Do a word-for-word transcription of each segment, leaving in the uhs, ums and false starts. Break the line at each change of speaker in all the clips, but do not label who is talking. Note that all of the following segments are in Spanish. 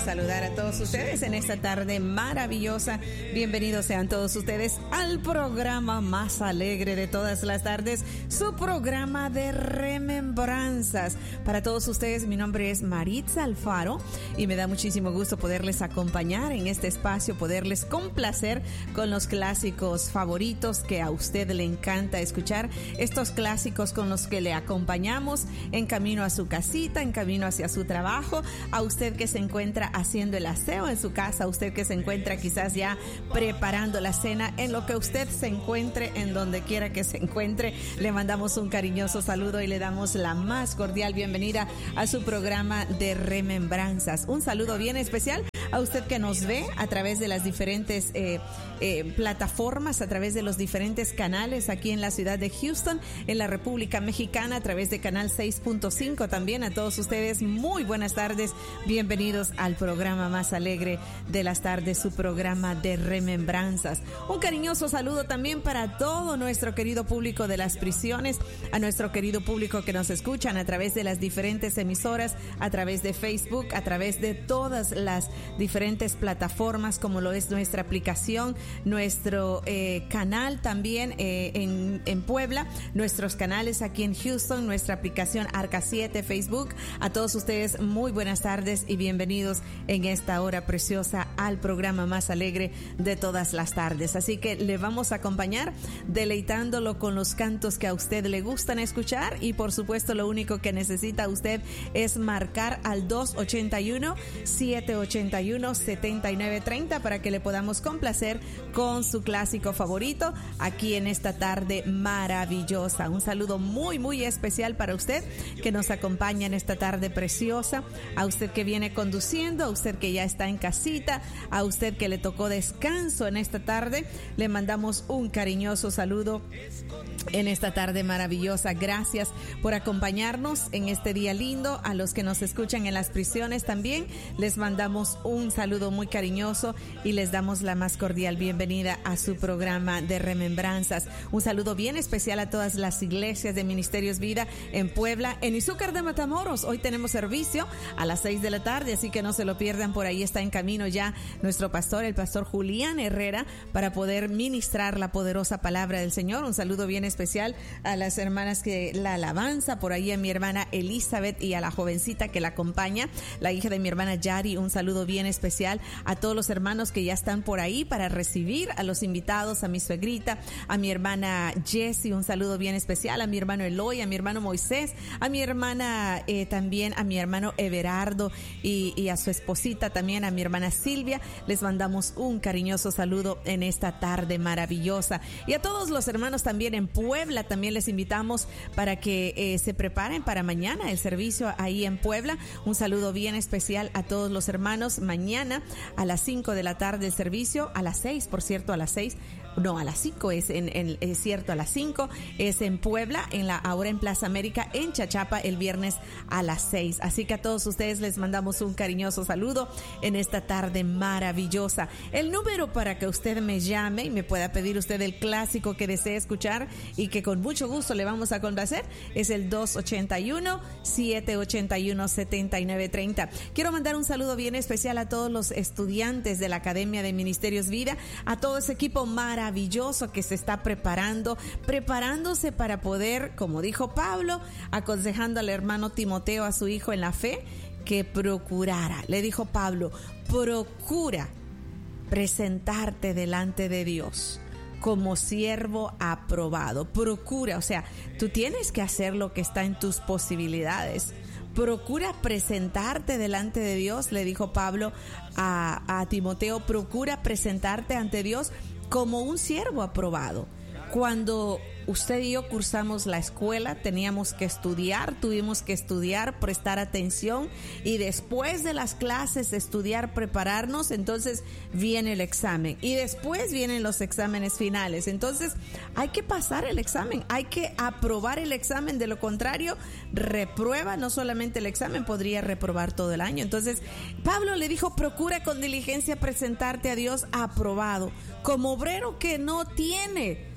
Saludar a todos ustedes en esta tarde maravillosa. Bienvenidos sean todos ustedes al programa más alegre de todas las tardes, su programa de remembranzas. Para todos ustedes, mi nombre es Maritza Alfaro y me da muchísimo gusto poderles acompañar en este espacio, poderles complacer con los clásicos favoritos que a usted le encanta escuchar, estos clásicos con los que le acompañamos en camino a su casita, en camino hacia su trabajo, a usted que se encuentra haciendo el aseo en su casa, usted que se encuentra quizás ya preparando la cena, en lo que usted se encuentre, en donde quiera que se encuentre, le mandamos un cariñoso saludo y le damos la más cordial bienvenida a su programa de remembranzas. Un saludo bien especial a usted que nos ve a través de las diferentes eh, eh, plataformas, a través de los diferentes canales aquí en la ciudad de Houston, en la República Mexicana, a través de Canal seis punto cinco. También a todos ustedes, muy buenas tardes, bienvenidos al programa más alegre de las tardes, su programa de remembranzas. Un cariñoso saludo también para todo nuestro querido público de las prisiones, a nuestro querido público que nos escuchan a través de las diferentes emisoras, a través de Facebook, a través de todas las diferentes plataformas, como lo es nuestra aplicación, nuestro eh, canal también eh, en, en Puebla, nuestros canales aquí en Houston, nuestra aplicación Arca siete, Facebook. A todos ustedes, muy buenas tardes y bienvenidos en esta hora preciosa al programa más alegre de todas las tardes. Así que le vamos a acompañar deleitándolo con los cantos que a usted le gustan escuchar, y por supuesto lo único que necesita usted es marcar al dos ocho uno, siete ocho uno, siete nueve tres cero para que le podamos complacer con su clásico favorito aquí en esta tarde maravillosa. Un saludo muy muy especial para usted que nos acompaña en esta tarde preciosa, a usted que viene conduciendo, a usted que ya está en casita, a usted que le tocó descanso en esta tarde, le mandamos un cariñoso saludo en esta tarde maravillosa. Gracias por acompañarnos en este día lindo. A los que nos escuchan en las prisiones también les mandamos un saludo muy cariñoso y les damos la más cordial bienvenida a su programa de remembranzas. Un saludo bien especial a todas las iglesias de Ministerios Vida en Puebla, en Izúcar de Matamoros. Hoy tenemos servicio a las seis de la tarde, así que no se lo pierdan. Por ahí está en camino ya nuestro pastor, el pastor Julián Herrera, para poder ministrar la poderosa palabra del Señor. Un saludo bien especial a las hermanas que la alabanza, por ahí a mi hermana Elizabeth y a la jovencita que la acompaña, la hija de mi hermana Yari. Un saludo bien especial a todos los hermanos que ya están por ahí para recibir a los invitados, a mi suegrita, a mi hermana Jessie. Un saludo bien especial a mi hermano Eloy, a mi hermano Moisés, a mi hermana eh, también a mi hermano Everardo y, y a su esposita también, a mi hermana Silvia. Les mandamos un cariñoso saludo en esta tarde maravillosa. Y a todos los hermanos también en Puebla, también les invitamos para que eh, se preparen para mañana el servicio ahí en Puebla. Un saludo bien especial a todos los hermanos. Mañana a las cinco de la tarde el servicio, a las seis, por cierto, a las seis, no, a las cinco es, en, en, es cierto, a las cinco es en Puebla, en la ahora en Plaza América, en Chachapa, el viernes a las seis. Así que a todos ustedes les mandamos un cariñoso saludo en esta tarde maravillosa. El número para que usted me llame y me pueda pedir usted el clásico que desee escuchar y que con mucho gusto le vamos a complacer es el dos ocho uno, siete ocho uno, siete nueve tres cero. Quiero mandar un saludo bien especial a todos los estudiantes de la Academia de Ministerios Vida, a todo ese equipo maravilloso que se está preparando, preparándose para poder, como dijo Pablo, aconsejando al hermano Timoteo, a su hijo en la fe, que procurara. Le dijo Pablo, procura presentarte delante de Dios como siervo aprobado. Procura, o sea, tú tienes que hacer lo que está en tus posibilidades. Procura presentarte delante de Dios, le dijo Pablo a, a Timoteo, procura presentarte ante Dios como un siervo aprobado. Cuando usted y yo cursamos la escuela, teníamos que estudiar, tuvimos que estudiar, prestar atención y después de las clases estudiar, prepararnos, entonces viene el examen y después vienen los exámenes finales. Entonces hay que pasar el examen, hay que aprobar el examen, de lo contrario reprueba no solamente el examen, podría reprobar todo el año. Entonces Pablo le dijo, procura con diligencia presentarte a Dios aprobado, como obrero que no tiene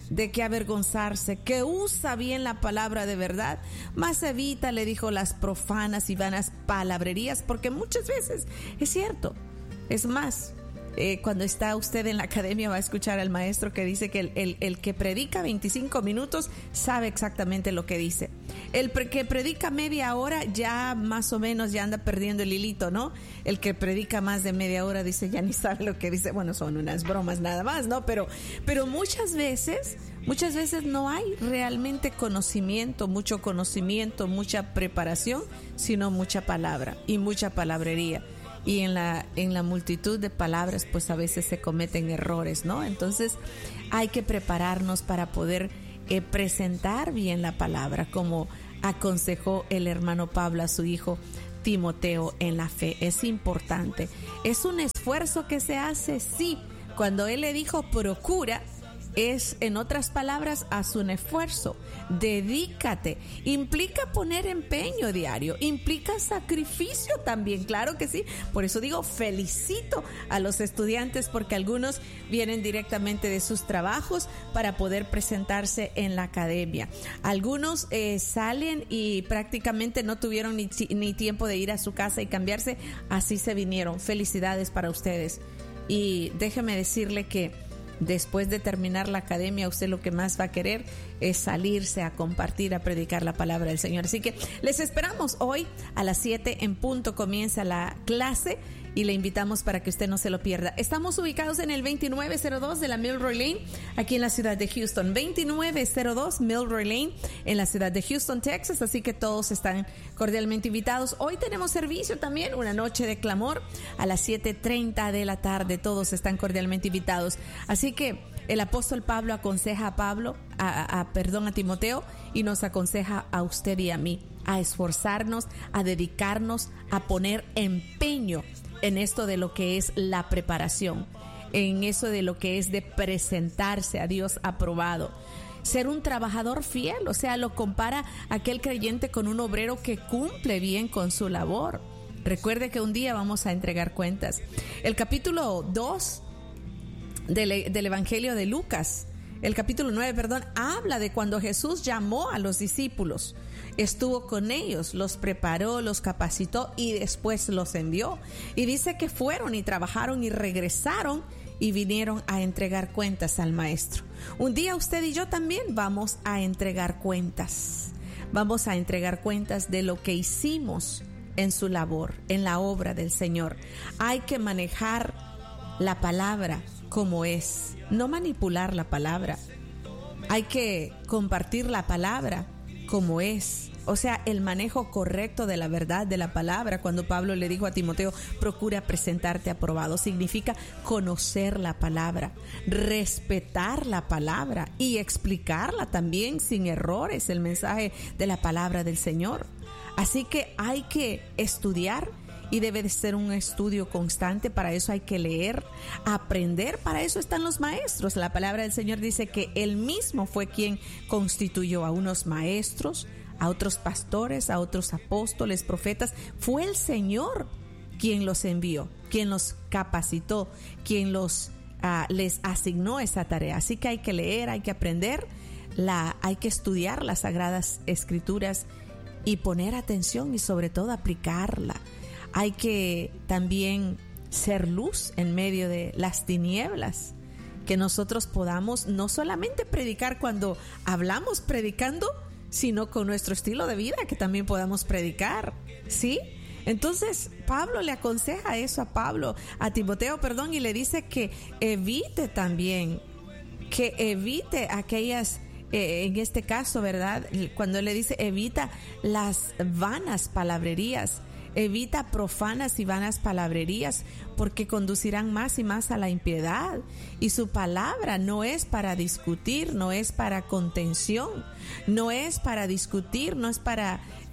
de qué avergonzarse, que usa bien la palabra de verdad, más evita, le dijo, las profanas y vanas palabrerías, porque muchas veces es cierto. Es más, eh, cuando está usted en la academia va a escuchar al maestro que dice que el, el, el que predica veinticinco minutos sabe exactamente lo que dice. El pre- que predica media hora ya más o menos ya anda perdiendo el hilito, ¿no? El que predica más de media hora dice ya ni sabe lo que dice. Bueno, son unas bromas nada más, ¿no? Pero, pero muchas veces, muchas veces no hay realmente conocimiento, mucho conocimiento, mucha preparación, sino mucha palabra y mucha palabrería. Y en la, en la multitud de palabras, pues a veces se cometen errores, ¿no? Entonces hay que prepararnos para poder eh, presentar bien la palabra, como aconsejó el hermano Pablo a su hijo Timoteo en la fe. Es importante. Es un esfuerzo que se hace, sí. Cuando él le dijo procura, es, en otras palabras, haz un esfuerzo, dedícate, implica poner empeño diario, implica sacrificio también, claro que sí. Por eso digo, felicito a los estudiantes, porque algunos vienen directamente de sus trabajos para poder presentarse en la academia. Algunos eh, salen y prácticamente no tuvieron ni, ni tiempo de ir a su casa y cambiarse, así se vinieron. Felicidades para ustedes. Y déjeme decirle que después de terminar la academia, usted lo que más va a querer es salirse a compartir, a predicar la palabra del Señor. Así que les esperamos hoy a las siete en punto, comienza la clase y le invitamos para que usted no se lo pierda. Estamos ubicados en el veintinueve cero dos de la Milroy Lane, aquí en la ciudad de Houston. veintinueve cero dos Milroy Lane, en la ciudad de Houston, Texas. Así que todos están cordialmente invitados. Hoy tenemos servicio también, una noche de clamor a las siete treinta de la tarde. Todos están cordialmente invitados. Así que el apóstol Pablo aconseja a Pablo, a, a, perdón, a Timoteo, y nos aconseja a usted y a mí a esforzarnos, a dedicarnos, a poner empeño en esto de lo que es la preparación, en eso de lo que es de presentarse a Dios aprobado. Ser un trabajador fiel, o sea, lo compara aquel creyente con un obrero que cumple bien con su labor. Recuerde que un día vamos a entregar cuentas. El capítulo dos del, del Evangelio de Lucas, el capítulo nueve, perdón, habla de cuando Jesús llamó a los discípulos. Estuvo con ellos, los preparó, los capacitó y después los envió. Y dice que fueron y trabajaron y regresaron y vinieron a entregar cuentas al maestro. Un día usted y yo también vamos a entregar cuentas. Vamos a entregar cuentas de lo que hicimos en su labor, en la obra del Señor. Hay que manejar la palabra como es, no manipular la palabra. Hay que compartir la palabra como es, o sea, el manejo correcto de la verdad de la palabra. Cuando Pablo le dijo a Timoteo, procura presentarte aprobado, significa conocer la palabra, respetar la palabra y explicarla también sin errores, el mensaje de la palabra del Señor. Así que hay que estudiar y debe de ser un estudio constante. Para eso hay que leer, aprender. Para eso están los maestros. La palabra del Señor dice que Él mismo fue quien constituyó a unos maestros, a otros pastores, a otros apóstoles, profetas. Fue el Señor quien los envió, quien los capacitó, quien los uh, les asignó esa tarea. Así que hay que leer, hay que aprender, la, hay que estudiar las Sagradas Escrituras y poner atención y sobre todo aplicarla. Hay que también ser luz en medio de las tinieblas, que nosotros podamos no solamente predicar cuando hablamos predicando, sino con nuestro estilo de vida, que también podamos predicar, ¿sí? Entonces Pablo le aconseja eso a Pablo, a Timoteo, perdón, y le dice que evite también, que evite aquellas, eh, en este caso, ¿verdad? Cuando le dice evita las vanas palabrerías, evita profanas y vanas palabrerías, porque conducirán más y más a la impiedad. Y su palabra no es para discutir, no es para contención, no es para discutir, no es para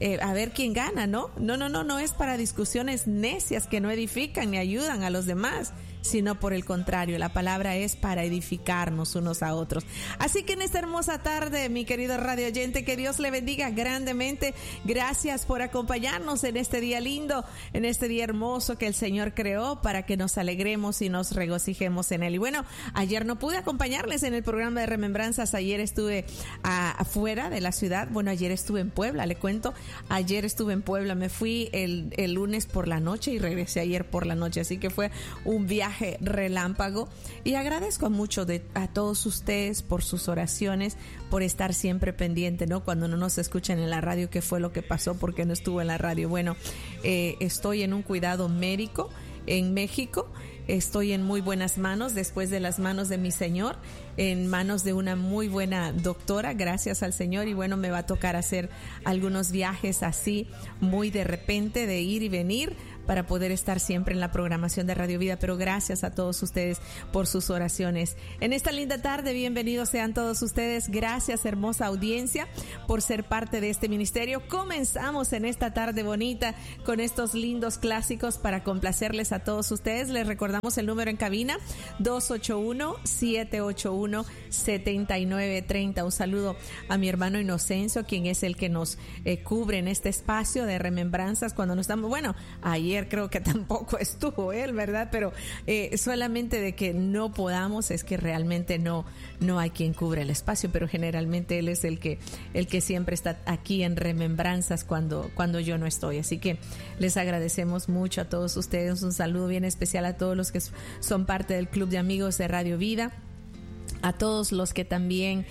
eh, a ver quién gana, ¿no? No, no, no, no es para discusiones necias que no edifican ni ayudan a los demás, sino por el contrario, la palabra es para edificarnos unos a otros. Así que en esta hermosa tarde, mi querido radio oyente, que Dios le bendiga grandemente. Gracias por acompañarnos en este día lindo, en este día hermoso que el Señor creó para que nos alegremos y nos regocijemos en él. Y bueno, ayer no pude acompañarles en el programa de Remembranzas. Ayer estuve a, afuera de la ciudad. Bueno, ayer estuve en Puebla, le cuento. Ayer estuve en Puebla, me fui el, el lunes por la noche y regresé ayer por la noche. Así que fue un viaje relámpago y agradezco mucho de, a todos ustedes por sus oraciones, por estar siempre pendiente, ¿no? Cuando no nos escuchan en la radio, ¿qué fue lo que pasó? ¿Por qué no estuvo en la radio? Bueno, eh, estoy en un cuidado médico en México. Estoy en muy buenas manos, después de las manos de mi Señor, en manos de una muy buena doctora, gracias al Señor. Y bueno, me va a tocar hacer algunos viajes así, muy de repente, de ir y venir, para poder estar siempre en la programación de Radio Vida. Pero gracias a todos ustedes por sus oraciones. En esta linda tarde, bienvenidos sean todos ustedes. Gracias, hermosa audiencia, por ser parte de este ministerio. Comenzamos en esta tarde bonita con estos lindos clásicos para complacerles a todos ustedes. Les recordamos el número en cabina, dos ocho uno, siete ocho uno, siete nueve tres cero. Un saludo a mi hermano Inocencio, quien es el que nos eh, cubre en este espacio de remembranzas cuando nos estamos, bueno, ayer creo que tampoco estuvo él, ¿verdad? Pero eh, solamente de que no podamos es que realmente no, no hay quien cubre el espacio, pero generalmente él es el que, el que siempre está aquí en remembranzas cuando, cuando yo no estoy. Así que les agradecemos mucho a todos ustedes. Un saludo bien especial a todos los que son parte del Club de Amigos de Radio Vida, a todos los que también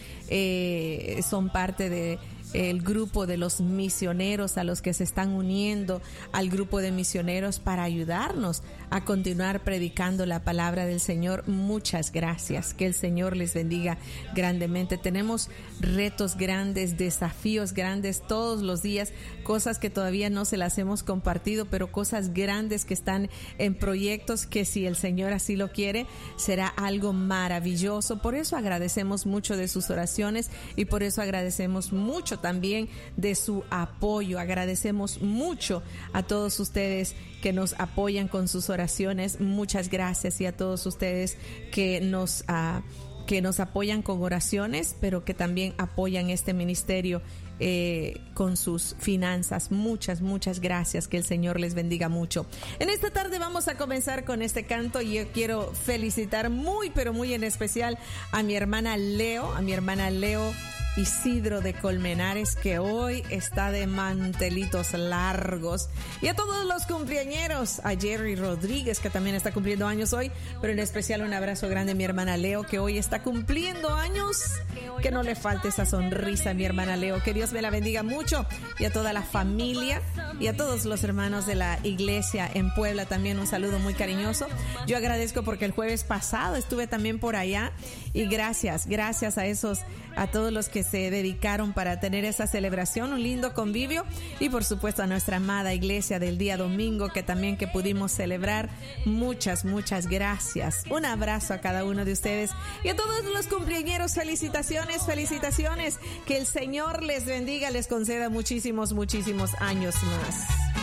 eh, son parte de el grupo de los misioneros, a los que se están uniendo al grupo de misioneros para ayudarnos a continuar predicando la palabra del Señor. Muchas gracias, que el Señor les bendiga grandemente. Tenemos retos grandes, desafíos grandes todos los días, cosas que todavía no se las hemos compartido, pero cosas grandes que están en proyectos que, si el Señor así lo quiere, será algo maravilloso. Por eso agradecemos mucho de sus oraciones y por eso agradecemos mucho también de su apoyo. Agradecemos mucho a todos ustedes que nos apoyan con sus oraciones. Muchas gracias, y a todos ustedes que nos uh, que nos apoyan con oraciones, pero que también apoyan este ministerio eh, con sus finanzas. Muchas, muchas gracias. Que el Señor les bendiga mucho. En esta tarde vamos a comenzar con este canto y yo quiero felicitar muy, pero muy en especial a mi hermana Leo, a mi hermana Leo Isidro de Colmenares, que hoy está de mantelitos largos, y a todos los cumpleañeros, a Jerry Rodríguez, que también está cumpliendo años hoy, pero en especial un abrazo grande a mi hermana Leo, que hoy está cumpliendo años. Que no le falte esa sonrisa a mi hermana Leo, que Dios me la bendiga mucho, y a toda la familia y a todos los hermanos de la iglesia en Puebla también un saludo muy cariñoso. Yo agradezco porque el jueves pasado estuve también por allá, y gracias, gracias a esos, a todos los que se dedicaron para tener esa celebración, un lindo convivio, y por supuesto a nuestra amada iglesia del día domingo, que también que pudimos celebrar. Muchas, muchas gracias. Un abrazo a cada uno de ustedes y a todos los cumpleañeros. Felicitaciones, felicitaciones. Que el Señor les bendiga, les conceda muchísimos, muchísimos años más.